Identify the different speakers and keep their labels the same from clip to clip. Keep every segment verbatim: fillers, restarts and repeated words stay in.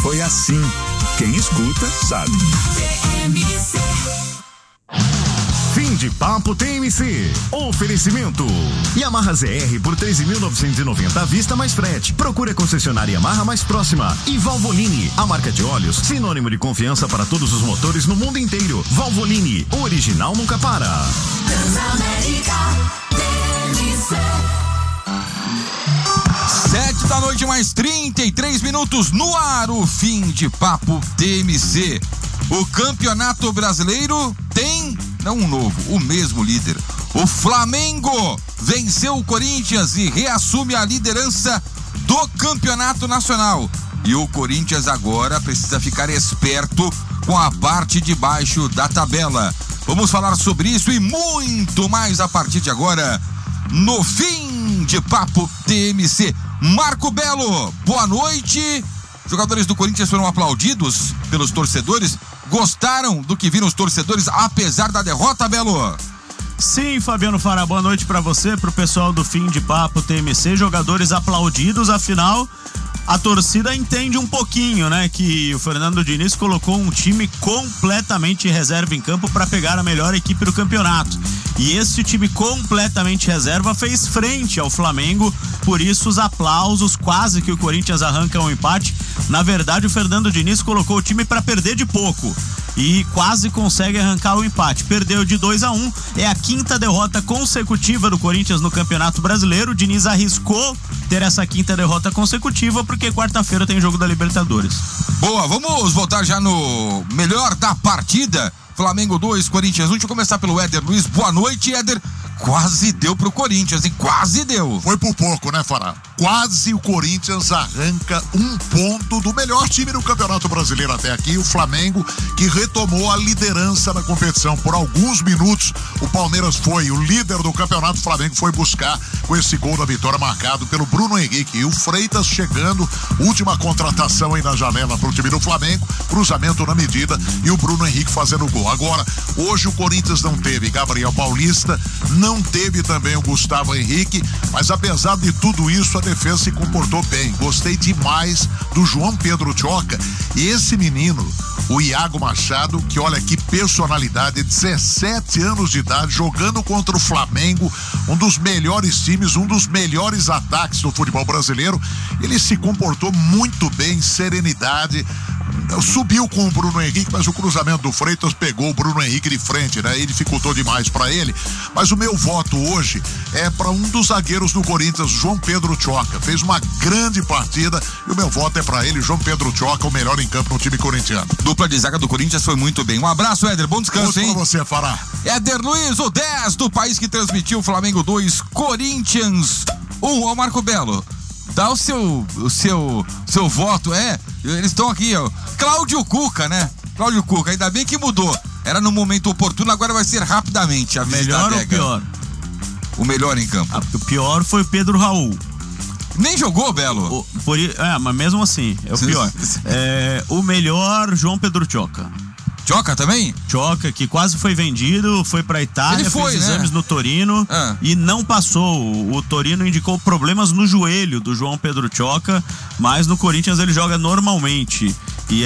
Speaker 1: foi assim. Quem escuta, sabe. Fim de papo T M C. Oferecimento. Yamaha Z R por treze mil novecentos e noventa à vista mais frete. Procure a concessionária Yamaha mais próxima. E Valvoline, a marca de óleos, sinônimo de confiança para todos os motores no mundo inteiro. Valvoline, o original nunca para. Transamérica T M C.
Speaker 2: Sete da noite, mais trinta e três minutos, no ar o Fim de Papo T M C. O Campeonato Brasileiro tem, não um novo, o mesmo líder. O Flamengo venceu o Corinthians e reassume a liderança do Campeonato Nacional. E o Corinthians agora precisa ficar esperto com a parte de baixo da tabela. Vamos falar sobre isso e muito mais a partir de agora no Fim de Papo T M C. Marco Belo, boa noite. Jogadores do Corinthians foram aplaudidos pelos torcedores. Gostaram do que viram os torcedores, apesar da derrota, Belo?
Speaker 3: Sim, Fabiano Fara, boa noite pra você, pro pessoal do Fim de Papo T M C. Jogadores aplaudidos, afinal, a torcida entende um pouquinho, né? Que o Fernando Diniz colocou um time completamente reserva em campo para pegar a melhor equipe do campeonato. E esse time completamente reserva fez frente ao Flamengo, por isso os aplausos, quase que o Corinthians arranca um empate. Na verdade, o Fernando Diniz colocou o time para perder de pouco e quase consegue arrancar o empate. Perdeu de dois a um, é a quinta derrota consecutiva do Corinthians no Campeonato Brasileiro. O Diniz arriscou ter essa quinta derrota consecutiva porque quarta-feira tem jogo da Libertadores.
Speaker 2: Boa, vamos voltar já no melhor da partida. Flamengo dois, Corinthians um. Deixa eu começar pelo Éder Luiz. Boa noite, Éder. Quase deu pro Corinthians, hein? Quase deu.
Speaker 4: Foi por pouco, né, Fará? Quase o Corinthians arranca um ponto do melhor time do Campeonato Brasileiro até aqui, o Flamengo, que retomou a liderança da competição. Por alguns minutos, o Palmeiras foi o líder do campeonato, o Flamengo foi buscar com esse gol da vitória marcado pelo Bruno Henrique. E o Freitas chegando, última contratação aí na janela pro time do Flamengo, cruzamento na medida e o Bruno Henrique fazendo o gol. Agora, hoje o Corinthians não teve Gabriel Paulista, não teve também o Gustavo Henrique, mas apesar de tudo isso, a defesa se comportou bem. Gostei demais do João Pedro Tchoca e esse menino, o Iago Machado, que olha que personalidade, dezessete anos de idade, jogando contra o Flamengo, um dos melhores times, um dos melhores ataques do futebol brasileiro. Ele se comportou muito bem, serenidade, subiu com o Bruno Henrique, mas o cruzamento do Freitas pegou o Bruno Henrique de frente, né? Ele dificultou demais para ele. Mas o meu voto hoje é para um dos zagueiros do Corinthians, João Pedro Tchoca. Fez uma grande partida e o meu voto é para ele, João Pedro Tchoca, o melhor em campo no time corintiano.
Speaker 2: Dupla de zaga do Corinthians foi muito bem. Um abraço, Éder. Bom descanso,
Speaker 4: Outro
Speaker 2: hein?
Speaker 4: pra você, Fará.
Speaker 2: Éder Luiz, o dez do país que transmitiu Flamengo dois, Corinthians um. Ó, Marco Belo, dá o seu, o seu, seu voto, é, eles estão aqui, ó, Cláudio Cuca, né? Cláudio Cuca, ainda bem que mudou. Era no momento oportuno, agora vai ser rapidamente a
Speaker 3: melhor ou pior?
Speaker 2: O melhor em campo.
Speaker 3: Ah, o pior foi o Pedro Raul.
Speaker 2: Nem jogou, Belo.
Speaker 3: O, por, é, mas mesmo assim, é o pior. É, o melhor, João Pedro Tchoca.
Speaker 2: Tchoca também?
Speaker 3: Tchoca, que quase foi vendido, foi pra Itália,
Speaker 2: Ele foi,
Speaker 3: fez
Speaker 2: né?
Speaker 3: exames no Torino
Speaker 2: ah.
Speaker 3: e não passou. O, o Torino indicou problemas no joelho do João Pedro Tchoca, mas no Corinthians ele joga normalmente. E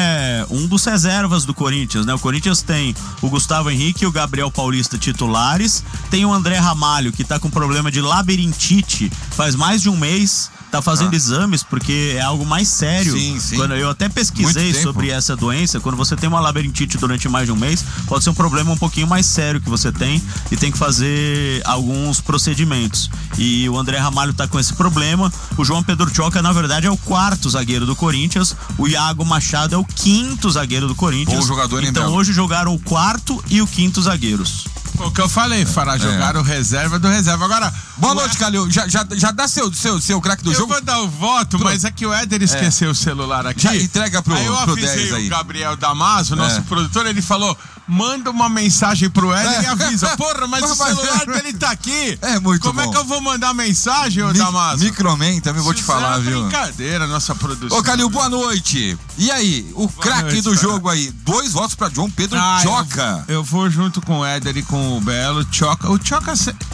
Speaker 3: é um dos reservas do Corinthians, né? O Corinthians tem o Gustavo Henrique e o Gabriel Paulista titulares, tem o André Ramalho, que tá com problema de labirintite faz mais de um mês, tá fazendo ah. exames porque é algo mais sério.
Speaker 2: Sim, sim.
Speaker 3: Quando eu até pesquisei sobre essa doença, quando você tem uma labirintite durante mais de um mês, pode ser um problema um pouquinho mais sério que você tem e tem que fazer alguns procedimentos. E o André Ramalho tá com esse problema. O João Pedro Tchoca, na verdade, é o quarto zagueiro do Corinthians. O Iago Machado é o quinto zagueiro do Corinthians.
Speaker 2: Bom jogador, hein,
Speaker 3: então
Speaker 2: Belo?
Speaker 3: hoje jogaram o quarto e o quinto zagueiros.
Speaker 5: O que eu falei, Fará, jogaram é. o reserva do reserva. Agora,
Speaker 2: boa noite, Ed... Calil. Já, já, já dá seu, seu, seu craque do
Speaker 5: eu
Speaker 2: jogo?
Speaker 5: Eu vou dar o voto, pro... mas é que o Éder esqueceu é. o celular aqui.
Speaker 2: Já entrega pro,
Speaker 5: aí eu
Speaker 2: pro dez
Speaker 5: avisei
Speaker 2: aí.
Speaker 5: o Gabriel Damaso, nosso é. produtor, ele falou, manda uma mensagem pro Éder é. e avisa. Porra, mas, mas o celular dele tá aqui.
Speaker 2: É muito
Speaker 5: Como
Speaker 2: bom.
Speaker 5: Como é que eu vou mandar mensagem, ô
Speaker 2: Mi
Speaker 5: Damaso?
Speaker 2: Microman também vou te falar,
Speaker 5: é
Speaker 2: viu?
Speaker 5: Brincadeira, nossa produção.
Speaker 2: Ô, Calil, boa noite. E aí, o craque do jogo aí, dois votos pra João Pedro ah, Tchoca.
Speaker 5: Eu, eu vou junto com o Éder e com o Belo. Tchoca, o Tchoca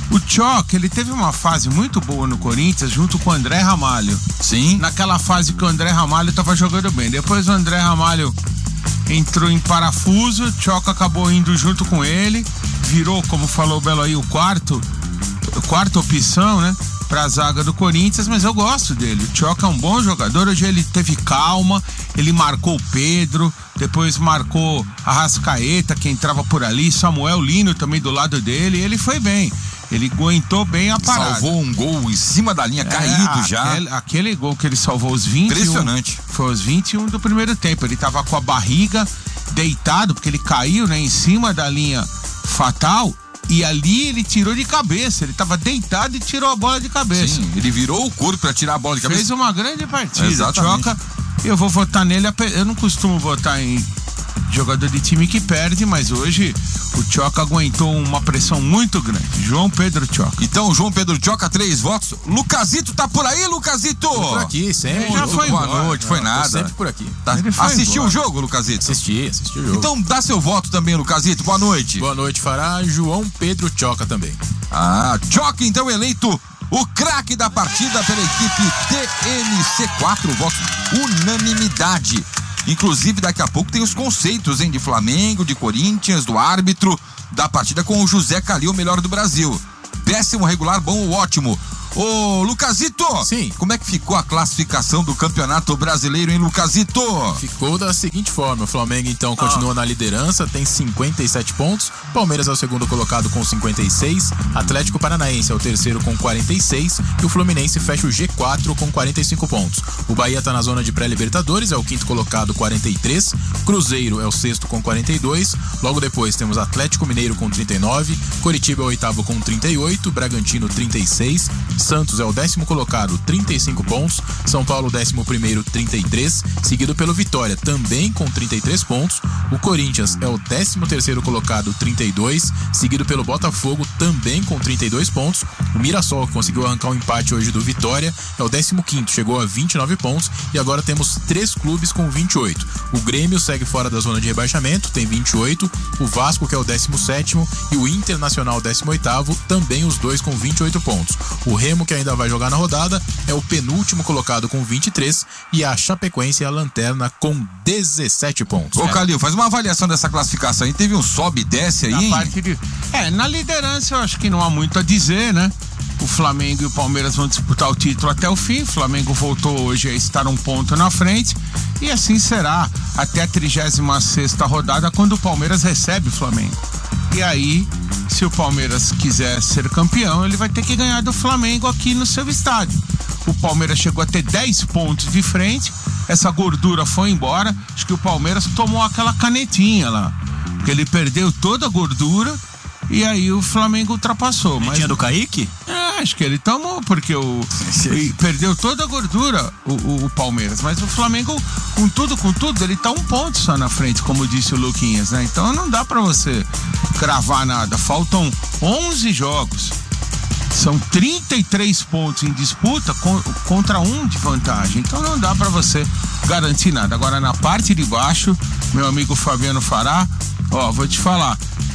Speaker 5: O Tchoca, ele teve uma fase muito boa no Corinthians junto com o André Ramalho.
Speaker 2: Sim.
Speaker 5: Naquela fase que o André Ramalho tava jogando bem. Depois o André Ramalho entrou em parafuso, o Tchoca acabou indo junto com ele, virou, como falou o Belo aí, o quarto, a quarta opção, né? Pra zaga do Corinthians, mas eu gosto dele. O Tchoca é um bom jogador, hoje ele teve calma, ele marcou o Pedro, depois marcou a Arrascaeta, que entrava por ali, Samuel Lino também do lado dele, ele foi bem. Ele aguentou bem a parada.
Speaker 2: Salvou um gol em cima da linha, é, caído já.
Speaker 5: Aquele, aquele gol que ele salvou os vinte e um.
Speaker 2: Impressionante.
Speaker 5: Foi os vinte e um do primeiro tempo. Ele tava com a barriga deitado, porque ele caiu, né, em cima da linha fatal. E ali ele tirou de cabeça. Ele tava deitado e tirou a bola de cabeça.
Speaker 2: Sim, ele virou o corpo pra tirar a bola de cabeça.
Speaker 5: Fez uma grande partida.
Speaker 2: Exatamente.
Speaker 5: Tchoca, eu vou votar nele. Eu não costumo votar em jogador de time que perde, mas hoje o Tchoca aguentou uma pressão muito grande. João Pedro Tchoca.
Speaker 2: Então, João Pedro Tchoca, três votos. Lucazito tá por aí, Lucazito?
Speaker 6: Tô por aqui, sempre.
Speaker 5: Ele já foi
Speaker 2: Boa
Speaker 5: embora.
Speaker 2: noite, foi
Speaker 6: Não,
Speaker 2: nada.
Speaker 6: tô sempre por aqui.
Speaker 2: Tá. Assistiu o jogo, Lucazito?
Speaker 6: Assisti, assisti o jogo.
Speaker 2: Então dá seu voto também, Lucazito. Boa noite.
Speaker 6: Boa noite, Fará. João Pedro Tchoca também.
Speaker 2: Ah, Tchoca então eleito o craque da partida pela equipe T M C. Quatro votos, unanimidade. Inclusive, daqui a pouco tem os conceitos, hein, de Flamengo, de Corinthians, do árbitro da partida com o José Calil, o melhor do Brasil. Péssimo, regular, bom ou ótimo. Ô, Lucazito!
Speaker 6: Sim.
Speaker 2: Como é que ficou a classificação do Campeonato Brasileiro, hein, Lucazito?
Speaker 6: Ficou da seguinte forma: o Flamengo então continua ah. na liderança, tem cinquenta e sete pontos, Palmeiras é o segundo colocado com cinquenta e seis, Atlético Paranaense é o terceiro com quarenta e seis e o Fluminense fecha o G quatro com quarenta e cinco pontos. O Bahia tá na zona de pré-libertadores, é o quinto colocado, quarenta e três, Cruzeiro é o sexto com quarenta e dois, logo depois temos Atlético Mineiro com trinta e nove, Coritiba é o oitavo com trinta e oito, Bragantino trinta e seis, Santos é o décimo colocado, trinta e cinco pontos, São Paulo décimo primeiro, trinta e três, seguido pelo Vitória, também com trinta e três pontos, o Corinthians é o décimo terceiro colocado, trinta e dois, seguido pelo Botafogo, também com trinta e dois pontos, o Mirassol, que conseguiu arrancar um empate hoje do Vitória, é o décimo quinto, chegou a vinte e nove pontos, e agora temos três clubes com vinte e oito, o Grêmio segue fora da zona de rebaixamento, tem vinte e oito, o Vasco, que é o décimo sétimo, e o Internacional, décimo oitavo, também os dois com vinte e oito pontos. O Remo, que ainda vai jogar na rodada, é o penúltimo colocado com vinte e três e a Chapecoense é a lanterna com dezessete pontos.
Speaker 2: Ô, Calil, faz uma avaliação dessa classificação aí. Teve um sobe e desce aí, hein?
Speaker 5: Parte de... É, na liderança eu acho que não há muito a dizer, né? O Flamengo e o Palmeiras vão disputar o título até o fim. O Flamengo voltou hoje a estar um ponto na frente e assim será até a trigésima sexta rodada, quando o Palmeiras recebe o Flamengo. E aí, se o Palmeiras quiser ser campeão, ele vai ter que ganhar do Flamengo aqui no seu estádio. O Palmeiras chegou a ter dez pontos de frente, essa gordura foi embora. Acho que o Palmeiras tomou aquela canetinha lá, porque ele perdeu toda a gordura e aí o Flamengo ultrapassou.
Speaker 3: Mas tinha do Kaique?
Speaker 5: É, acho que ele tomou, porque o perdeu toda a gordura o, o, o Palmeiras, mas o Flamengo, com tudo, com tudo, ele tá um ponto só na frente, como disse o Luquinhas, né? Então não dá pra você cravar nada. Faltam onze jogos, são trinta e três pontos em disputa com, contra um de vantagem, então não dá pra você garantir nada. Agora, na parte de baixo, meu amigo Fabiano Fará, ó, vou te falar,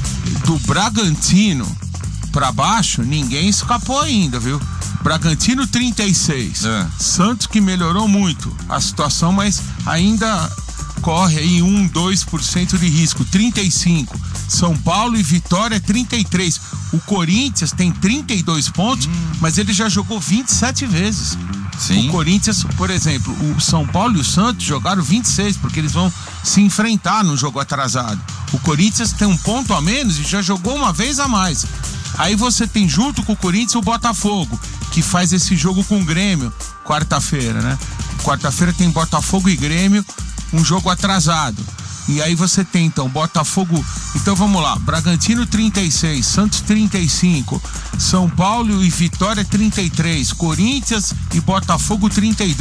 Speaker 5: do Bragantino pra baixo, ninguém escapou ainda, viu? Bragantino trinta e seis, é. Santos, que melhorou muito a situação, mas ainda corre aí um, dois por cento de risco, trinta e cinco. São Paulo e Vitória trinta e três. O Corinthians tem trinta e dois pontos, hum. mas ele já jogou vinte e sete vezes. Sim. O Corinthians, por exemplo, o São Paulo e o Santos jogaram vinte e seis, porque eles vão se enfrentar no jogo atrasado. O Corinthians tem um ponto a menos e já jogou uma vez a mais. Aí você tem junto com o Corinthians o Botafogo, que faz esse jogo com o Grêmio, quarta-feira, né? Quarta-feira tem Botafogo e Grêmio, um jogo atrasado. E aí você tem então Botafogo, então vamos lá, Bragantino trinta e seis, Santos trinta e cinco, São Paulo e Vitória trinta e três, Corinthians e Botafogo trinta e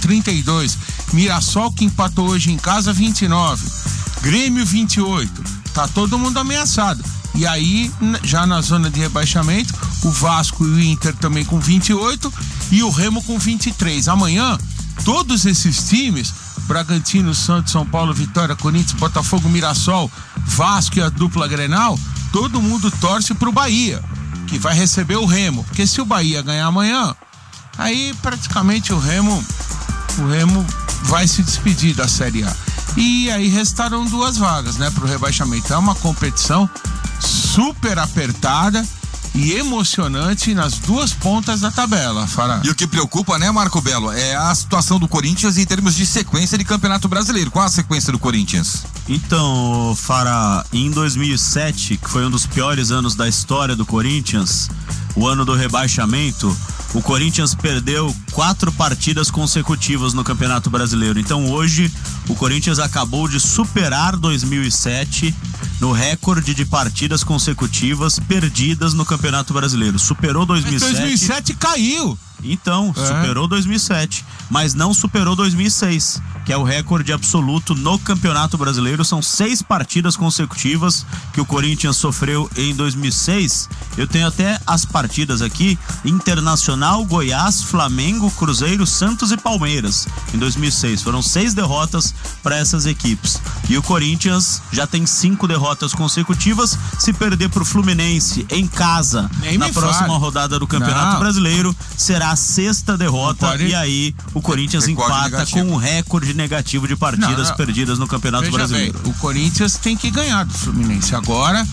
Speaker 5: dois, Mirassol, que empatou hoje em casa, vinte e nove, Grêmio vinte e oito, tá todo mundo ameaçado. E aí, já na zona de rebaixamento, o Vasco e o Inter também com vinte e oito e o Remo com vinte e três. Amanhã, todos esses times, Bragantino, Santos, São Paulo, Vitória, Corinthians, Botafogo, Mirassol, Vasco e a dupla Grenal, todo mundo torce pro Bahia. que vai receber o Remo. Porque se o Bahia ganhar amanhã, aí praticamente o Remo, o Remo vai se despedir da Série A. E aí restaram duas vagas, né, pro rebaixamento. É uma competição super apertada e emocionante nas duas pontas da tabela, Fará.
Speaker 2: E o que preocupa, né, Marco Belo, é a situação do Corinthians em termos de sequência de Campeonato Brasileiro. Qual a sequência do Corinthians?
Speaker 3: Então, Fará, em dois mil e sete, que foi um dos piores anos da história do Corinthians, o ano do rebaixamento, o Corinthians perdeu quatro partidas consecutivas no Campeonato Brasileiro. Então hoje o Corinthians acabou de superar dois mil e sete no recorde de partidas consecutivas perdidas no Campeonato Brasileiro. Superou dois mil e sete.
Speaker 5: dois mil e sete caiu.
Speaker 3: Então, é. superou dois mil e sete, mas não superou dois mil e seis, que é o recorde absoluto no Campeonato Brasileiro. São seis partidas consecutivas que o Corinthians sofreu em dois mil e seis. Eu tenho até as partidas aqui: Internacional, Goiás, Flamengo, Cruzeiro, Santos e Palmeiras. Em dois mil e seis foram seis derrotas para essas equipes. E o Corinthians já tem cinco derrotas consecutivas. Se perder para o Fluminense em casa
Speaker 5: Nem
Speaker 3: na próxima
Speaker 5: fale.
Speaker 3: rodada do Campeonato
Speaker 5: Não.
Speaker 3: Brasileiro, será a sexta derrota.
Speaker 5: Pode...
Speaker 3: E aí o Corinthians
Speaker 2: Recorde
Speaker 3: empata
Speaker 2: negativo.
Speaker 3: com um recorde negativo de partidas
Speaker 5: Não, não.
Speaker 3: perdidas no Campeonato
Speaker 5: Veja
Speaker 3: Brasileiro.
Speaker 5: bem, o Corinthians tem que ganhar do Fluminense. Agora,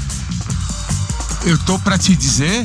Speaker 5: eu tô pra te dizer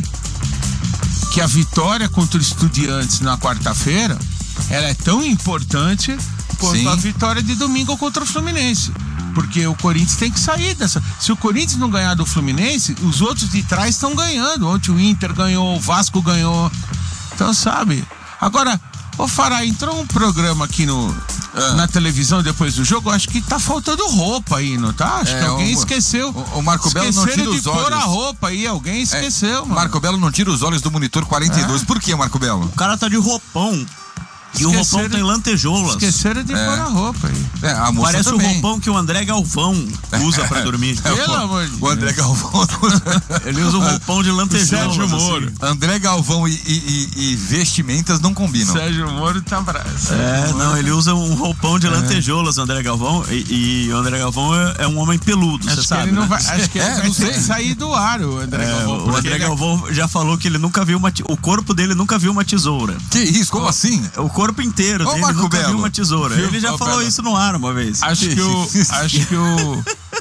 Speaker 5: que a vitória contra o Estudiantes na quarta-feira, ela é tão importante quanto
Speaker 2: Sim.
Speaker 5: a vitória de domingo contra o Fluminense. Porque o Corinthians tem que sair dessa. Se o Corinthians não ganhar do Fluminense, os outros de trás estão ganhando. Ontem o Inter ganhou, o Vasco ganhou. Então, sabe? Agora, ô Fará, entrou um programa aqui no,
Speaker 2: Ah.
Speaker 5: na televisão depois do jogo. Acho que tá faltando roupa aí, não tá? Acho
Speaker 2: É,
Speaker 5: que alguém
Speaker 2: o-
Speaker 5: esqueceu.
Speaker 2: o- o Marco Belo não
Speaker 5: Esqueceram
Speaker 2: tira
Speaker 5: de
Speaker 2: os
Speaker 5: pôr
Speaker 2: olhos.
Speaker 5: a roupa aí. Alguém esqueceu, mano.
Speaker 2: Marco Belo não tira os olhos do monitor quarenta e dois. Por que, Marco Belo?
Speaker 3: O cara tá de roupão. E o
Speaker 5: Esqueceram-
Speaker 3: roupão tem lantejoulas.
Speaker 5: Esqueceram de
Speaker 2: É.
Speaker 5: pôr a roupa aí.
Speaker 2: É, a moça
Speaker 3: Parece
Speaker 2: também.
Speaker 3: o roupão que o André Galvão usa pra dormir.
Speaker 2: É,
Speaker 5: Pelo
Speaker 2: pô,
Speaker 5: amor de
Speaker 2: o André Galvão.
Speaker 3: Ele usa um roupão de lantejoulas.
Speaker 5: Sérgio Moro.
Speaker 3: assim.
Speaker 2: André Galvão e, e- e- e vestimentas não combinam.
Speaker 5: Sérgio Moro tá bravo.
Speaker 3: É, não, ele usa um roupão de lantejoulas, o André Galvão. E, e o André Galvão é, é um homem peludo, você
Speaker 5: Acho que
Speaker 3: sabe.
Speaker 5: ele não
Speaker 3: né?
Speaker 5: vai, acho que ele
Speaker 2: É,
Speaker 5: vai
Speaker 2: não
Speaker 5: ter
Speaker 2: sei.
Speaker 5: que sair do ar, o André
Speaker 3: É,
Speaker 5: Galvão.
Speaker 3: o
Speaker 5: porque
Speaker 3: André
Speaker 5: ele é-
Speaker 3: Galvão já falou que ele nunca viu uma. ti- O corpo dele nunca viu uma tesoura.
Speaker 2: Que isso? Como assim?
Speaker 3: O corpo inteiro
Speaker 2: Ô,
Speaker 3: dele
Speaker 2: Marco
Speaker 3: nunca
Speaker 2: Belo.
Speaker 3: viu uma tesoura.
Speaker 5: Viu,
Speaker 3: Ele já
Speaker 5: ô,
Speaker 3: falou
Speaker 5: Belo?
Speaker 3: isso no ar uma vez.
Speaker 5: Acho que o. Acho que o.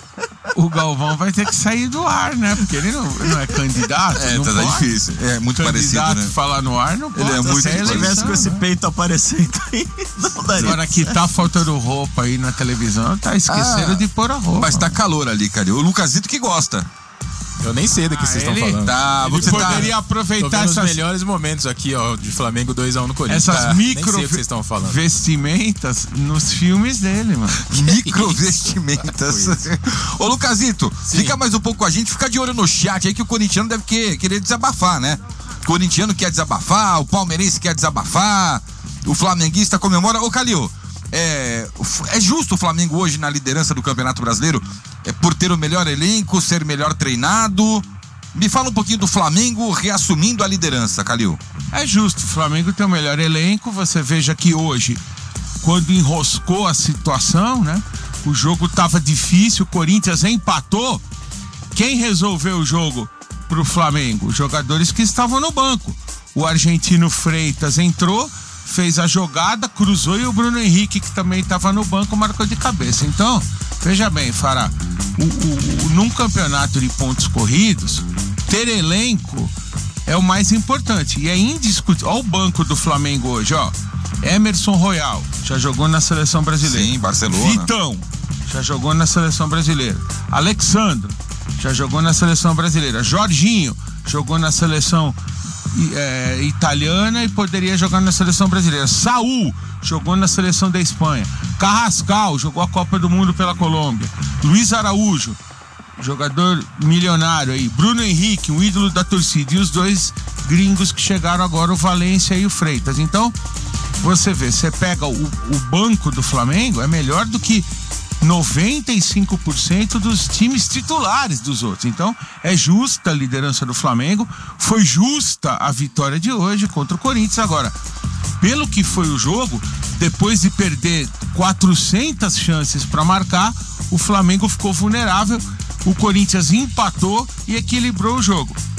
Speaker 5: O Galvão vai ter que sair do ar, né? Porque ele não, não é candidato.
Speaker 2: É,
Speaker 5: não
Speaker 2: tá, tá
Speaker 5: pode.
Speaker 2: difícil. É muito parecido,
Speaker 5: Candidato
Speaker 2: né?
Speaker 5: falar no ar não pode.
Speaker 2: é muito
Speaker 5: Se
Speaker 3: Se ele
Speaker 2: parecido.
Speaker 3: tivesse
Speaker 5: eleição,
Speaker 3: com esse
Speaker 5: né?
Speaker 3: peito aparecendo aí, não daria.
Speaker 5: Agora que tá faltando roupa aí na televisão, tá esquecendo
Speaker 2: Ah,
Speaker 5: de pôr a roupa.
Speaker 2: Mas tá calor ali, cara. O Lucasito que gosta.
Speaker 6: Eu nem sei do que
Speaker 5: Ah,
Speaker 6: vocês estão
Speaker 5: ele
Speaker 6: falando.
Speaker 2: Tá,
Speaker 5: Ele
Speaker 2: você
Speaker 5: poderia
Speaker 2: tá.
Speaker 6: Tô
Speaker 5: aproveitar
Speaker 6: vendo os
Speaker 5: essas,
Speaker 6: melhores momentos aqui, ó, de Flamengo dois a um no Corinthians.
Speaker 5: essas
Speaker 6: Tá, nem
Speaker 5: micro
Speaker 6: sei o que vocês estão falando.
Speaker 5: vestimentas nos filmes dele, mano.
Speaker 2: Micro vestimentas. Ô, Lucasito, fica mais um pouco com a gente, fica de olho no chat aí que o corintiano deve que- querer desabafar, né? O corintiano quer desabafar, o palmeirense quer desabafar, o flamenguista comemora. Ô, Calil, é, é justo o Flamengo hoje na liderança do Campeonato Brasileiro é, por ter o melhor elenco, ser melhor treinado? Me fala um pouquinho do Flamengo reassumindo a liderança, Calil.
Speaker 5: É justo, o Flamengo tem o melhor elenco. Você veja que hoje, quando enroscou a situação, né? O jogo tava difícil, o Corinthians empatou. Quem resolveu o jogo pro Flamengo? Os jogadores que estavam no banco. O argentino Freitas entrou, fez a jogada, cruzou e o Bruno Henrique, que também estava no banco, marcou de cabeça. Então, veja bem, Fará, o, o, o, num campeonato de pontos corridos, ter elenco é o mais importante. E é indiscutível. Olha o banco do Flamengo hoje, ó. Emerson Royal, já jogou na seleção brasileira.
Speaker 2: Sim, Barcelona.
Speaker 5: Vitão, já jogou na seleção brasileira. Alexandre, já jogou na seleção brasileira. Jorginho, jogou na seleção é, italiana e poderia jogar na seleção brasileira. Saúl, jogou na seleção da Espanha. Carrascal, jogou a Copa do Mundo pela Colômbia. Luiz Araújo, jogador milionário aí. Bruno Henrique, um ídolo da torcida. E os dois gringos que chegaram agora, o Valência e o Freitas. Então, você vê, você pega o, o banco do Flamengo, é melhor do que noventa e cinco por cento dos times titulares dos outros. Então, é justa a liderança do Flamengo, foi justa a vitória de hoje contra o Corinthians. Agora, pelo que foi o jogo, depois de perder quatrocentas chances para marcar, o Flamengo ficou vulnerável, o Corinthians empatou e equilibrou o jogo.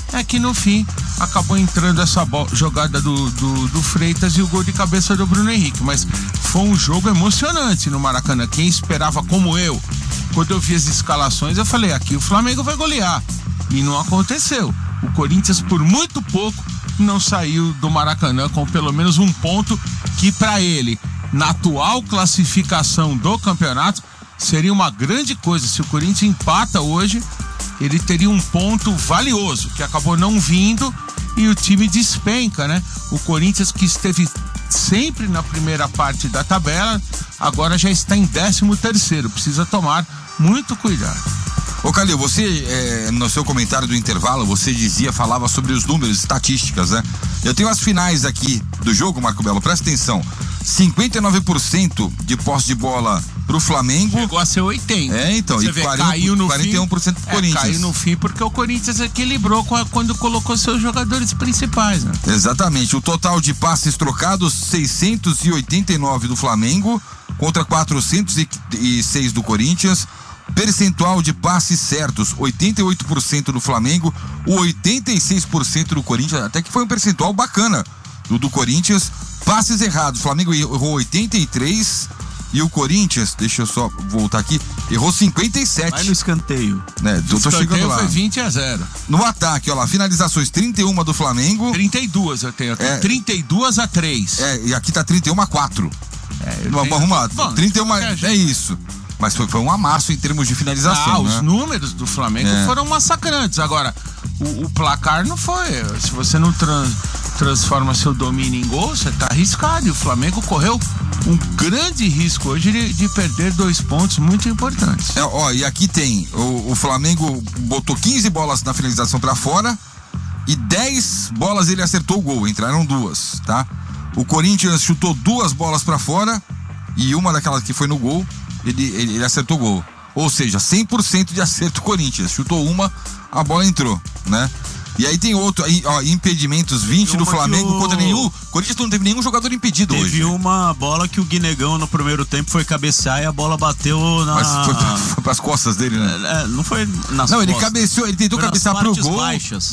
Speaker 5: é que no fim acabou entrando essa bo- jogada do, do, do Freitas e o gol de cabeça do Bruno Henrique. Mas foi um jogo emocionante no Maracanã. Quem esperava, como eu, quando eu vi as escalações, eu falei, aqui o Flamengo vai golear. E não aconteceu. O Corinthians, por muito pouco, não saiu do Maracanã com pelo menos um ponto que para ele, na atual classificação do campeonato, seria uma grande coisa. Se o Corinthians empata hoje, ele teria um ponto valioso, que acabou não vindo e o time despenca, né? O Corinthians, que esteve sempre na primeira parte da tabela, agora já está em décimo terceiro. Precisa tomar muito cuidado.
Speaker 2: Ô Calil, você, é, no seu comentário do intervalo, você dizia, falava sobre os números, estatísticas, né? Eu tenho as finais aqui do jogo, Marco Belo, presta atenção. cinquenta e nove por cento de posse de bola pro Flamengo.
Speaker 5: Chegou a ser oitenta.
Speaker 2: É, então,
Speaker 5: Você
Speaker 2: e
Speaker 5: vê,
Speaker 2: quarenta,
Speaker 5: caiu no
Speaker 2: quarenta e um por cento
Speaker 5: fim,
Speaker 2: pro Corinthians.
Speaker 5: É, caiu no fim porque o Corinthians equilibrou com a, quando colocou seus jogadores principais, né?
Speaker 2: Exatamente, o total de passes trocados, seiscentos e oitenta e nove do Flamengo contra quatrocentos e seis do Corinthians. Percentual de passes certos, oitenta e oito por cento do Flamengo, o oitenta e seis por cento do Corinthians, até que foi um percentual bacana do, do Corinthians. Passes errados, o Flamengo errou oitenta e três e o Corinthians, deixa eu só voltar aqui, errou cinquenta e sete.
Speaker 3: Vai no escanteio.
Speaker 2: Né, tô, tô chegando lá.
Speaker 5: Foi vinte a zero.
Speaker 2: No ataque, ó lá, finalizações trinta e um do Flamengo.
Speaker 5: trinta e dois eu tenho aqui.
Speaker 2: É.
Speaker 5: trinta e dois a três.
Speaker 2: É, e aqui tá trinta e um a quatro.
Speaker 5: É, eu
Speaker 2: Vamos
Speaker 5: tenho...
Speaker 2: arrumar.
Speaker 5: Bom,
Speaker 2: trinta e um,
Speaker 5: é,
Speaker 2: é isso. Mas foi, foi um amasso em termos de finalização.
Speaker 5: Ah,
Speaker 2: né?
Speaker 5: os números do Flamengo
Speaker 2: É.
Speaker 5: foram massacrantes. Agora, o, o placar não foi. Se você não trans, transforma seu domínio em gol, você tá arriscado. E o Flamengo correu um grande risco hoje de, de perder dois pontos muito importantes.
Speaker 2: É, ó, e aqui tem, o, o Flamengo botou quinze bolas na finalização pra fora e dez bolas ele acertou o gol, entraram duas, tá? O Corinthians chutou duas bolas pra fora e uma daquelas que foi no gol, ele, ele, ele acertou o gol. Ou seja, cem por cento de acerto Corinthians. Chutou uma, a bola entrou, né? E aí tem outro, aí, ó, impedimentos, vinte do Flamengo
Speaker 3: o...
Speaker 2: contra nenhum. O Corinthians não teve nenhum jogador impedido
Speaker 3: Teve
Speaker 2: hoje.
Speaker 3: Teve uma bola que o Guinegão no primeiro tempo foi cabecear e a bola bateu na...
Speaker 2: Mas foi, pra, foi pras costas dele, né?
Speaker 3: É, não foi nas
Speaker 2: Não,
Speaker 3: costas.
Speaker 2: ele cabeceou, ele tentou
Speaker 3: foi
Speaker 2: cabecear
Speaker 3: nas
Speaker 2: pro
Speaker 3: partes
Speaker 2: gol.
Speaker 3: baixas.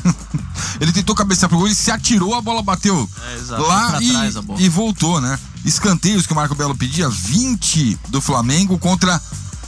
Speaker 2: Ele tentou cabecear pro gol, ele se atirou, a bola bateu
Speaker 3: É, exato,
Speaker 2: lá
Speaker 3: pra
Speaker 2: e,
Speaker 3: trás a bola.
Speaker 2: e voltou, né? Escanteios que o Marco Belo pedia, vinte do Flamengo contra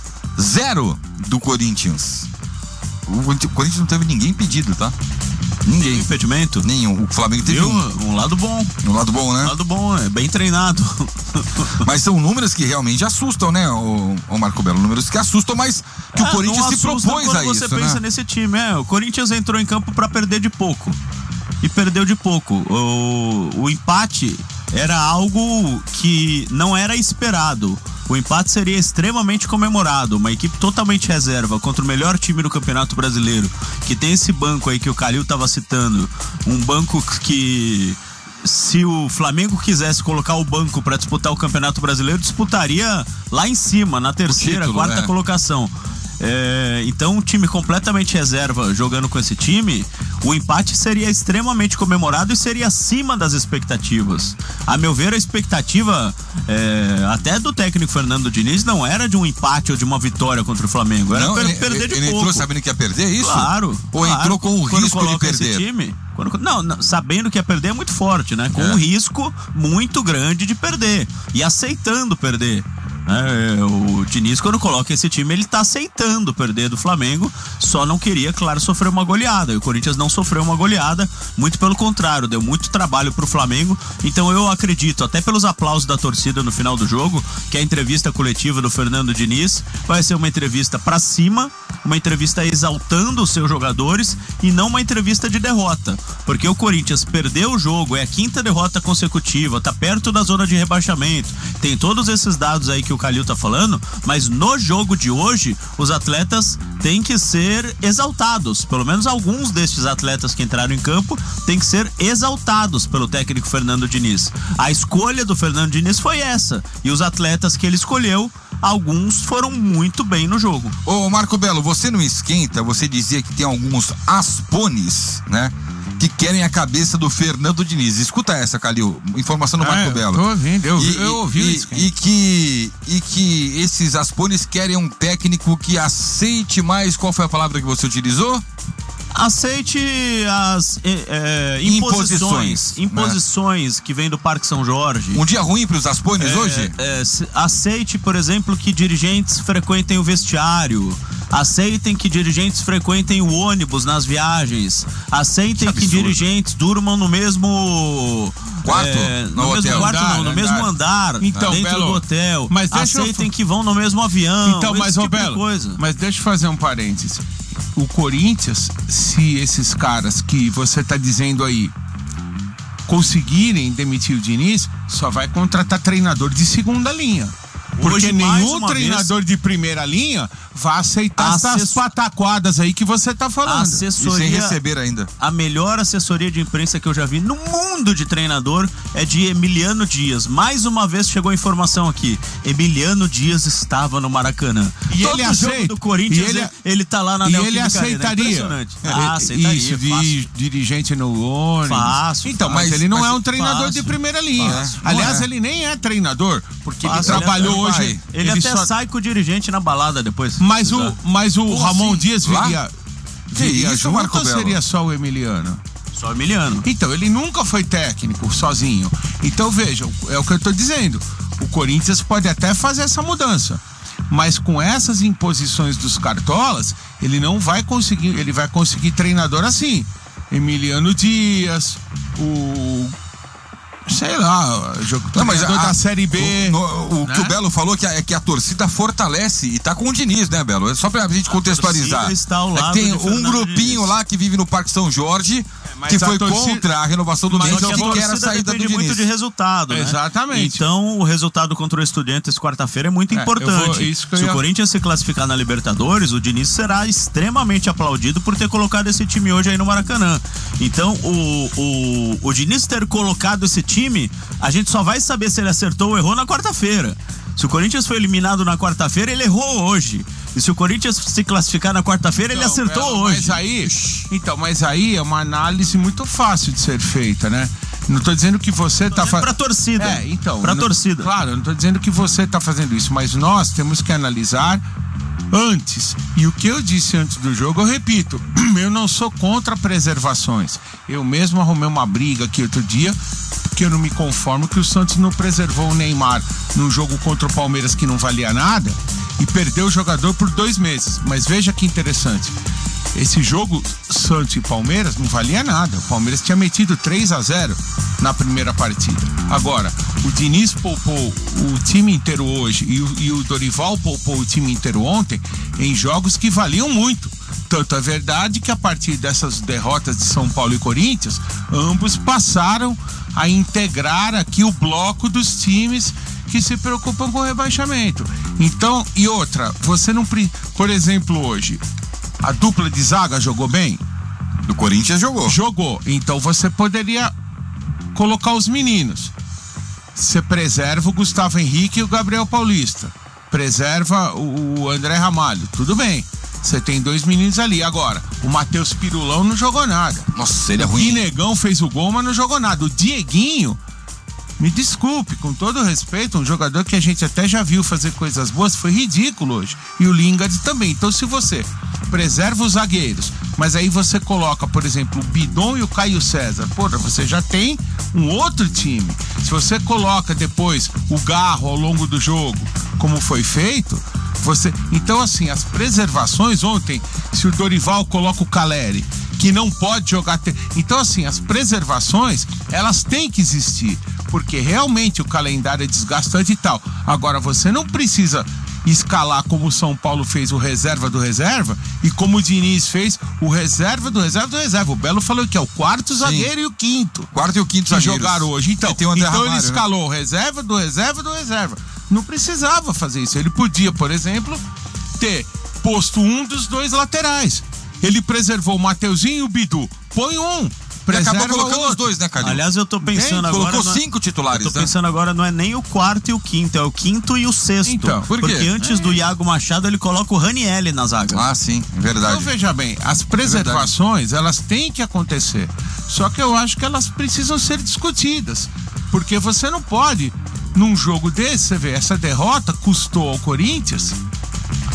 Speaker 2: zero do Corinthians. O Corinthians não teve ninguém impedido, tá? Ninguém.
Speaker 3: Impedimento?
Speaker 2: Nenhum. O Flamengo teve
Speaker 3: Viu?
Speaker 2: um.
Speaker 3: Um lado bom.
Speaker 2: Um lado bom, né?
Speaker 3: Um lado bom, é bem treinado.
Speaker 2: Mas são números que realmente assustam, né, o, o Marco Belo? Números que assustam, mas que
Speaker 3: É,
Speaker 2: o Corinthians
Speaker 3: não
Speaker 2: se
Speaker 3: assusta
Speaker 2: propôs
Speaker 3: quando
Speaker 2: a
Speaker 3: você
Speaker 2: isso,
Speaker 3: pensa
Speaker 2: né?
Speaker 3: nesse time, é. O Corinthians entrou em campo pra perder de pouco. E perdeu de pouco. O, o empate era algo que não era esperado. O empate seria extremamente comemorado. Uma equipe totalmente reserva contra o melhor time do Campeonato Brasileiro, que tem esse banco aí que o Calil estava citando. Um banco que, se o Flamengo quisesse colocar o banco para disputar o Campeonato Brasileiro, disputaria lá em cima, na terceira,
Speaker 2: título,
Speaker 3: quarta
Speaker 2: é.
Speaker 3: colocação. É, então um time completamente reserva jogando com esse time, o empate seria extremamente comemorado e seria acima das expectativas. A meu ver, a expectativa é, até do técnico Fernando Diniz não era de um empate ou de uma vitória contra o Flamengo, era
Speaker 2: Não,
Speaker 3: per-
Speaker 2: ele,
Speaker 3: perder de
Speaker 2: ele
Speaker 3: pouco.
Speaker 2: entrou sabendo que ia perder, é isso?
Speaker 3: Claro.
Speaker 2: Ou
Speaker 3: claro.
Speaker 2: entrou com o
Speaker 3: Quando
Speaker 2: risco de
Speaker 3: coloca esse
Speaker 2: perder?
Speaker 3: time, quando, não, não, sabendo que ia perder é muito forte, né? Com
Speaker 2: É.
Speaker 3: um risco muito grande de perder e aceitando perder. É, o Diniz, quando coloca esse time, ele tá aceitando perder do Flamengo, só não queria, claro, sofrer uma goleada. E o Corinthians não sofreu uma goleada, muito pelo contrário, deu muito trabalho pro Flamengo. Então eu acredito, até pelos aplausos da torcida no final do jogo, que a entrevista coletiva do Fernando Diniz vai ser uma entrevista pra cima, uma entrevista exaltando os seus jogadores e não uma entrevista de derrota, porque o Corinthians perdeu o jogo, é a quinta derrota consecutiva, tá perto da zona de rebaixamento, tem todos esses dados aí que o Calil tá falando, mas no jogo de hoje os atletas têm que ser exaltados, pelo menos alguns destes atletas que entraram em campo têm que ser exaltados pelo técnico Fernando Diniz. A escolha do Fernando Diniz foi essa, e os atletas que ele escolheu, alguns foram muito bem no jogo.
Speaker 2: Ô Marco Belo, você não esquenta, você dizia que tem alguns aspones, né, que querem a cabeça do Fernando Diniz. Escuta essa, Calil, informação do
Speaker 5: Ah,
Speaker 2: Marco
Speaker 5: eu
Speaker 2: Belo.
Speaker 5: tô ouvindo, eu,
Speaker 2: E-
Speaker 5: eu ouvi
Speaker 2: e,
Speaker 5: isso.
Speaker 2: e, que, e que esses aspones querem um técnico que aceite mais, qual foi a palavra que você utilizou?
Speaker 3: Aceite as é, é, imposições,
Speaker 2: Imposições,
Speaker 3: imposições que vem do Parque São Jorge.
Speaker 2: Um dia ruim para os Aspones
Speaker 3: É,
Speaker 2: hoje?
Speaker 3: é, se- aceite, por exemplo, que dirigentes frequentem o vestiário. Aceitem que dirigentes frequentem o ônibus nas viagens. Aceitem
Speaker 2: Que
Speaker 3: que,
Speaker 2: absurdo.
Speaker 3: dirigentes durmam no mesmo
Speaker 2: Quarto?
Speaker 3: é,
Speaker 2: No
Speaker 3: no, mesmo
Speaker 2: hotel.
Speaker 3: quarto,
Speaker 5: Andar,
Speaker 3: não, no
Speaker 5: andar.
Speaker 3: mesmo andar,
Speaker 5: Então,
Speaker 3: dentro
Speaker 5: Belo,
Speaker 3: do hotel.
Speaker 5: mas deixa eu
Speaker 3: Aceitem
Speaker 5: fa-
Speaker 3: que vão no mesmo avião.
Speaker 5: Então, mas,
Speaker 3: esse
Speaker 5: ô
Speaker 3: tipo de
Speaker 5: Belo,
Speaker 3: coisa.
Speaker 5: mas deixa eu fazer um parênteses. O Corinthians, se esses caras que você tá dizendo aí conseguirem demitir o Diniz, só vai contratar treinador de segunda linha. Porque
Speaker 3: Hoje, mais
Speaker 5: nenhum
Speaker 3: uma
Speaker 5: treinador de primeira linha vai aceitar
Speaker 3: Assess-
Speaker 5: essas pataquadas aí que você tá
Speaker 3: A
Speaker 5: falando.
Speaker 2: E sem
Speaker 3: assessoria,
Speaker 2: receber ainda.
Speaker 3: a melhor assessoria de imprensa que eu já vi no mundo de treinador é de Emiliano Dias. Mais uma vez chegou a informação aqui. Emiliano Dias estava no Maracanã.
Speaker 5: E
Speaker 3: Todo
Speaker 5: ele
Speaker 3: jogo
Speaker 5: aceita.
Speaker 3: do Corinthians,
Speaker 5: E ele-
Speaker 3: ele, ele tá lá na
Speaker 5: E ele
Speaker 3: Neoquímica Arena. É
Speaker 5: aceitaria.
Speaker 3: impressionante. Ah,
Speaker 5: E-
Speaker 3: aceitaria.
Speaker 5: Isso,
Speaker 3: fácil.
Speaker 5: de dirigente no ônibus.
Speaker 3: Fácil,
Speaker 5: Então,
Speaker 3: fácil.
Speaker 5: mas ele não
Speaker 2: Mas
Speaker 5: é um treinador
Speaker 3: fácil,
Speaker 5: de primeira linha.
Speaker 3: fácil.
Speaker 5: Aliás,
Speaker 2: Não é.
Speaker 5: ele nem é treinador, porque
Speaker 3: Fácil,
Speaker 5: ele trabalhou
Speaker 3: ele até-
Speaker 5: hoje.
Speaker 3: Ele, até
Speaker 5: só-
Speaker 3: sai com o dirigente na balada depois.
Speaker 5: Mas
Speaker 3: se
Speaker 5: o,
Speaker 3: precisar.
Speaker 5: mas o
Speaker 2: Como
Speaker 5: Ramon
Speaker 2: assim?
Speaker 5: Dias
Speaker 2: Lá?
Speaker 5: viria,
Speaker 2: Que
Speaker 5: viria
Speaker 2: isso,
Speaker 5: junto
Speaker 2: Marco
Speaker 5: ou
Speaker 2: Belo?
Speaker 5: seria só o Emiliano?
Speaker 3: Só Emiliano.
Speaker 5: Então, ele nunca foi técnico sozinho. Então, vejam, é o que eu tô dizendo. O Corinthians pode até fazer essa mudança. Mas com essas imposições dos cartolas, ele não vai conseguir, ele vai conseguir treinador assim. Emiliano Dias, o sei lá, jogo
Speaker 2: Não, mas
Speaker 5: treinador
Speaker 2: a-
Speaker 5: da Série B.
Speaker 2: O, no- o
Speaker 5: né?
Speaker 2: que o Belo falou que a, é que a torcida fortalece e tá com o Diniz, né, Belo? É só pra gente contextualizar.
Speaker 3: torcida está ao
Speaker 2: É que
Speaker 3: lado
Speaker 2: tem
Speaker 3: de
Speaker 2: um
Speaker 3: Fernando
Speaker 2: grupinho
Speaker 3: Diniz.
Speaker 2: lá que vive no Parque São Jorge,
Speaker 5: mas
Speaker 2: que
Speaker 5: a
Speaker 2: foi
Speaker 5: torcida-
Speaker 2: contra a renovação do
Speaker 5: Mas
Speaker 2: Mendes
Speaker 5: eu
Speaker 3: Só
Speaker 2: e
Speaker 3: que a
Speaker 2: que era a
Speaker 3: torcida
Speaker 2: saída do
Speaker 3: depende muito
Speaker 2: Diniz.
Speaker 3: de resultado, né?
Speaker 5: Exatamente.
Speaker 3: Então, o resultado contra o Estudiantes quarta-feira é muito
Speaker 5: É, eu
Speaker 3: importante.
Speaker 5: vou- isso que eu
Speaker 3: Se
Speaker 5: ia-
Speaker 3: o Corinthians se classificar na Libertadores, o Diniz será extremamente aplaudido por ter colocado esse time hoje aí no Maracanã. Então, o, o, o Diniz ter colocado esse time, a gente só vai saber se ele acertou ou errou na quarta-feira. Se o Corinthians foi eliminado na quarta-feira, ele errou hoje. E se o Corinthians se classificar na quarta-feira, ele
Speaker 5: Então,
Speaker 3: acertou
Speaker 5: Belo,
Speaker 3: hoje.
Speaker 5: Mas aí, então, mas aí é uma análise muito fácil de ser feita, né? Não tô dizendo que você tá
Speaker 3: dizendo
Speaker 5: fazendo.
Speaker 3: pra torcida.
Speaker 5: É, então.
Speaker 3: Pra
Speaker 5: não-
Speaker 3: torcida.
Speaker 5: Claro, eu não tô dizendo que você tá fazendo isso, mas nós temos que analisar antes. E o que eu disse antes do jogo, eu repito, eu não sou contra preservações. Eu mesmo arrumei uma briga aqui outro dia, porque eu não me conformo que o Santos não preservou o Neymar num jogo contra o Palmeiras que não valia nada e perdeu o jogador por dois meses. Mas veja que interessante. Esse jogo, Santos e Palmeiras, não valia nada. O Palmeiras tinha metido três a zero na primeira partida. Agora, o Diniz poupou o time inteiro hoje e o, e o Dorival poupou o time inteiro ontem em jogos que valiam muito. Tanto é verdade que a partir dessas derrotas de São Paulo e Corinthians, ambos passaram a integrar aqui o bloco dos times que se preocupam com o rebaixamento. Então, e outra, você não... pre- Por exemplo, hoje, a dupla de zaga jogou bem?
Speaker 2: Do Corinthians jogou.
Speaker 5: Jogou. Então você poderia colocar os meninos. Você preserva o Gustavo Henrique e o Gabriel Paulista. Preserva o o André Ramalho. Tudo bem. Você tem dois meninos ali. Agora, o Matheus Pirulão não jogou nada.
Speaker 2: Nossa, ele é
Speaker 5: O
Speaker 2: ruim.
Speaker 5: Guinegão fez o gol, mas não jogou nada. O Dieguinho, me desculpe, com todo respeito, um jogador que a gente até já viu fazer coisas boas, foi ridículo hoje. E o Lingard também. Então, se você preserva os zagueiros, mas aí você coloca, por exemplo, o Bidon e o Caio César, porra, você já tem um outro time. Se você coloca depois o Garro ao longo do jogo, como foi feito, você... Então, assim, as preservações ontem, se o Dorival coloca o Caleri, que não pode jogar... Te... Então, assim, as preservações, elas têm que existir, porque realmente o calendário é desgastante e tal. Agora, você não precisa escalar como o São Paulo fez o reserva do reserva e como o Diniz fez o reserva do reserva do reserva. O Belo falou que é o quarto zagueiro e o quinto.
Speaker 2: Quarto e o quinto
Speaker 5: Que
Speaker 2: zagueiros.
Speaker 5: jogaram hoje. Então,
Speaker 2: E tem o André
Speaker 5: então ele
Speaker 2: Ramalho, né?
Speaker 5: escalou o reserva do reserva do reserva. Não precisava fazer isso. Ele podia, por exemplo, ter posto um dos dois laterais. Ele preservou o Mateuzinho e o Bidu. Põe um.
Speaker 2: E
Speaker 5: Preserva
Speaker 2: acabou colocando
Speaker 5: o outro.
Speaker 2: os dois, né, Calil?
Speaker 3: Aliás, eu tô pensando agora.
Speaker 2: Colocou
Speaker 3: não é-
Speaker 2: cinco titulares,
Speaker 3: Eu tô
Speaker 2: né?
Speaker 3: pensando agora, não é nem o quarto e o quinto, é o quinto e o sexto.
Speaker 5: Então,
Speaker 2: por quê?
Speaker 3: Porque antes do Iago Machado, ele coloca o Ranielli na zaga.
Speaker 2: Ah, sim, é verdade.
Speaker 5: Então veja bem, as preservações, elas têm que acontecer. Só que eu acho que elas precisam ser discutidas. Porque você não pode, num jogo desse, você vê, essa derrota custou ao Corinthians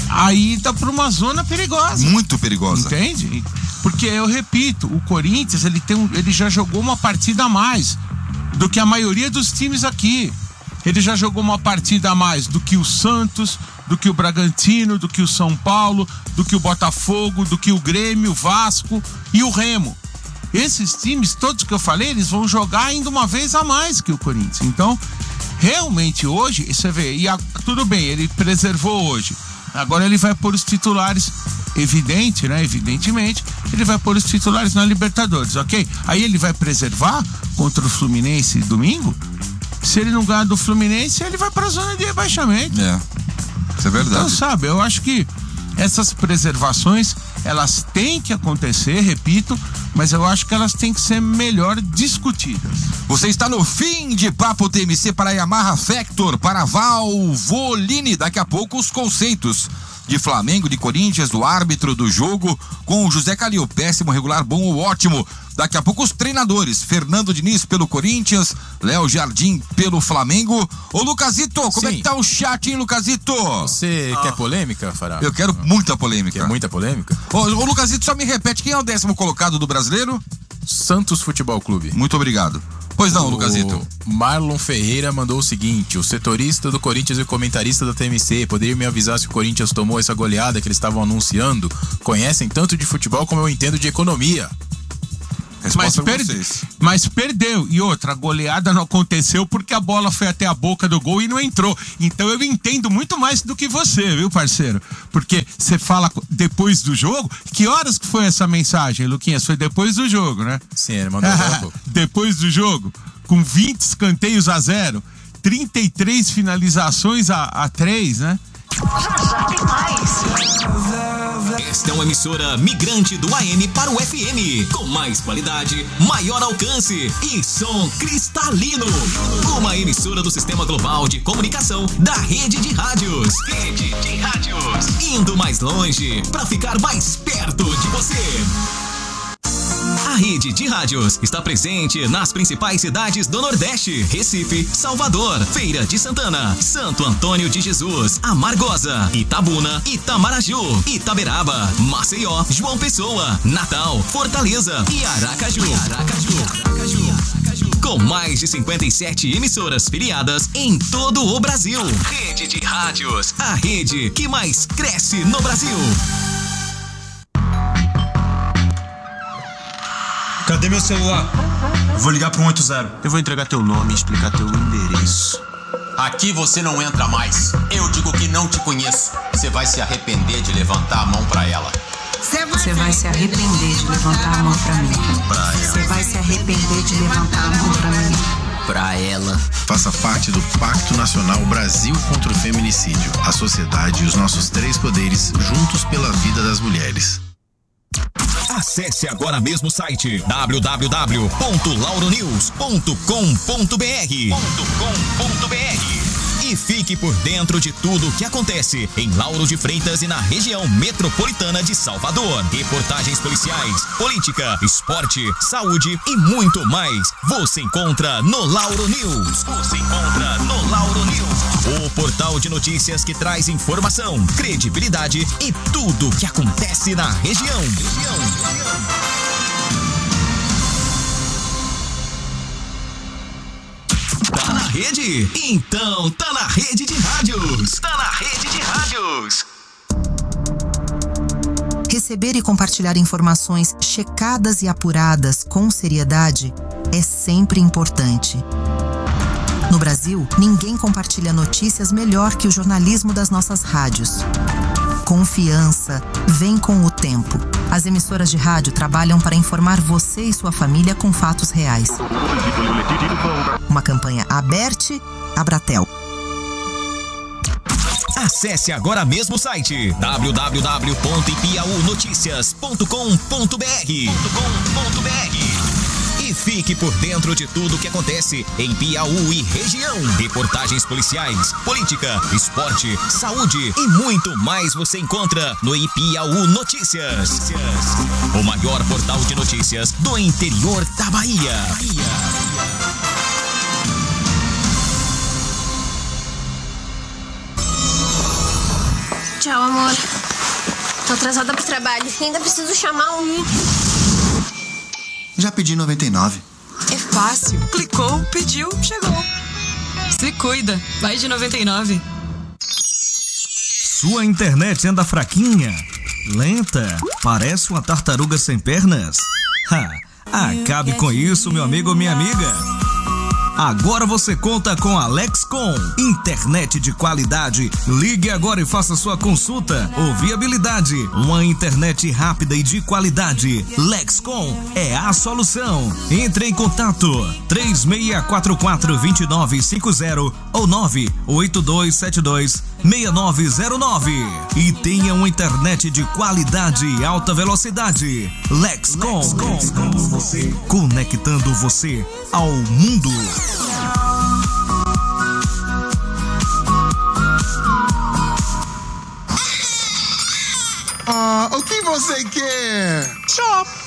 Speaker 5: aí tá pra uma zona perigosa.
Speaker 2: Muito perigosa.
Speaker 5: Entende? Porque eu repito, o Corinthians ele, tem um, ele já jogou uma partida a mais do que a maioria dos times aqui. Ele já jogou uma partida a mais do que o Santos, do que o Bragantino, do que o São Paulo, do que o Botafogo, do que o Grêmio, o Vasco e o Remo. Esses times, todos que eu falei, eles vão jogar ainda uma vez a mais que o Corinthians. Então, realmente hoje, você vê, e a, tudo bem, ele preservou hoje. Agora ele vai pôr os titulares, evidente, né? Evidentemente, ele vai pôr os titulares na Libertadores, ok? Aí ele vai preservar contra o Fluminense domingo? Se ele não ganhar do Fluminense, ele vai para a zona de rebaixamento.
Speaker 2: É, isso é verdade.
Speaker 5: Então, sabe, eu acho que essas preservações, elas têm que acontecer, repito, mas eu acho que elas têm que ser melhor discutidas.
Speaker 2: Você está no Fim de Papo T M C para Yamaha Factor, para Valvoline. Daqui a pouco os conceitos de Flamengo, de Corinthians, do árbitro do jogo, com o José Calil, péssimo, regular, bom ou ótimo. Daqui a pouco os treinadores, Fernando Diniz pelo Corinthians, Léo Jardim pelo Flamengo. Ô Lucasito, como
Speaker 6: Sim.
Speaker 2: é que tá o chat, hein, Lucasito?
Speaker 6: Você ah. quer polêmica, Fará?
Speaker 2: Eu quero muita polêmica.
Speaker 6: Quer muita polêmica?
Speaker 2: Ô, ô Lucasito, só me repete, quem é o décimo colocado do brasileiro?
Speaker 6: Santos Futebol Clube.
Speaker 2: Muito obrigado. Pois não,
Speaker 6: o
Speaker 2: Lucasito.
Speaker 6: Marlon Ferreira mandou o seguinte: o setorista do Corinthians e o comentarista da T M C poderia me avisar se o Corinthians tomou essa goleada que eles estavam anunciando? Conhecem tanto de futebol como eu entendo de economia.
Speaker 5: Mas, perde, mas perdeu. E outra, a goleada não aconteceu porque a bola foi até a boca do gol e não entrou. Então eu entendo muito mais do que você, viu, parceiro? Porque você fala depois do jogo. Que horas que foi essa mensagem, Luquinhas? Foi depois do jogo, né?
Speaker 6: Sim, ele mandou logo.
Speaker 5: Depois do jogo, com vinte escanteios a zero, trinta e três finalizações a, a três, né?
Speaker 7: Já já tem mais.
Speaker 8: Esta é uma emissora migrante do A M para o F M, com mais qualidade, maior alcance e som cristalino. Uma emissora do Sistema Global de Comunicação da Rede de Rádios. Rede de Rádios. Indo mais longe para ficar mais perto de você. A Rede de Rádios está presente nas principais cidades do Nordeste: Recife, Salvador, Feira de Santana, Santo Antônio de Jesus, Amargosa, Itabuna, Itamaraju, Itaberaba, Maceió, João Pessoa, Natal, Fortaleza e Aracaju. Aracaju. Aracaju. Com mais de cinquenta e sete emissoras filiadas em todo o Brasil. Rede de Rádios, a rede que mais cresce no Brasil.
Speaker 9: Cadê meu celular? Eu vou ligar pro um oito zero.
Speaker 10: Eu vou entregar teu nome e explicar teu endereço.
Speaker 11: Aqui você não entra mais. Eu digo que não te conheço. Você vai se arrepender de levantar a mão pra ela.
Speaker 12: Você vai se arrepender de levantar a mão pra mim. Você vai se arrepender de levantar a mão pra mim.
Speaker 11: Pra ela.
Speaker 13: Faça parte do Pacto Nacional Brasil contra o Feminicídio. A sociedade e os nossos três poderes juntos pela vida das mulheres.
Speaker 8: Acesse agora mesmo o site w w w ponto lauronews ponto com ponto b r e fique por dentro de tudo o que acontece em Lauro de Freitas e na região metropolitana de Salvador. Reportagens policiais, política, esporte, saúde e muito mais. Você encontra no Lauro News. Você encontra no Lauro News, o portal de notícias que traz informação, credibilidade e tudo o que acontece na região. região, região. Tá na rede? Então tá na Rede de Rádios. Tá na Rede de Rádios.
Speaker 12: Receber e compartilhar informações checadas e apuradas com seriedade é sempre importante. No Brasil, ninguém compartilha notícias melhor que o jornalismo das nossas rádios. Confiança vem com o tempo. As emissoras de rádio trabalham para informar você e sua família com fatos reais. Uma campanha Aberte, Abratel.
Speaker 8: Acesse agora mesmo o site w w w ponto piau noticias ponto com ponto b r e fique por dentro de tudo que acontece em Piauí e região. Reportagens policiais, política, esporte, saúde e muito mais você encontra no Piauí Notícias, o maior portal de notícias do interior da Bahia.
Speaker 14: Tchau, amor. Tô atrasada pro trabalho. Ainda preciso chamar um.
Speaker 10: Já pedi noventa e nove.
Speaker 15: É fácil. Clicou, pediu, chegou. Se cuida. Vai de noventa e nove.
Speaker 16: Sua internet anda fraquinha? Lenta? Parece uma tartaruga sem pernas? Ha, acabe com isso, meu amigo ou minha amiga. Agora você conta com a Lexcom, internet de qualidade. Ligue agora e faça sua consulta ou viabilidade. Uma internet rápida e de qualidade. Lexcom é a solução. Entre em contato três seis quatro quatro, dois nove cinco zero ou nove oito dois sete dois seis nove zero nove e tenha uma internet de qualidade e alta velocidade. Lexcom, conectando você ao mundo.
Speaker 17: Ah, o que você quer?
Speaker 18: Shop.